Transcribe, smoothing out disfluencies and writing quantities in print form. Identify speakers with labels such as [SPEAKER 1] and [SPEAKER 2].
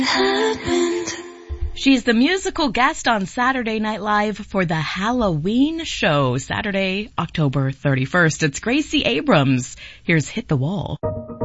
[SPEAKER 1] She's the musical guest on Saturday Night Live for the Halloween show, Saturday, October 31st. It's Gracie Abrams. Here's Hit the Wall.